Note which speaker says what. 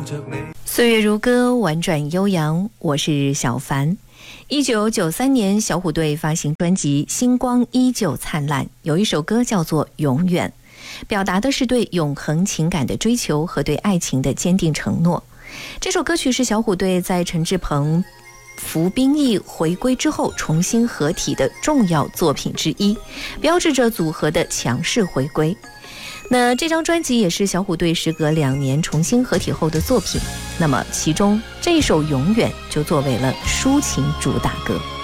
Speaker 1: 岁月如歌，婉转悠扬，我是小凡。1993年，小虎队发行专辑《星光依旧灿烂》，有一首歌叫做《永远》，表达的是对永恒情感的追求和对爱情的坚定承诺。这首歌曲是小虎队在陈志朋、服兵役回归之后重新合体的重要作品之一，标志着组合的强势回归。那这张专辑也是小虎队时隔2年重新合体后的作品，那么其中这一首《永远》就作为了抒情主打歌。